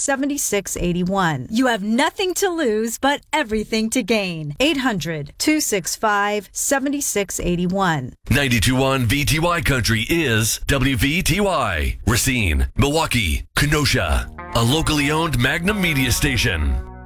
800-265-7681. You have nothing to lose, but everything to gain. 800-265-7681. 92.1 VTY Country is WVTY. Racine, Milwaukee, Kenosha. A locally owned Magnum media station.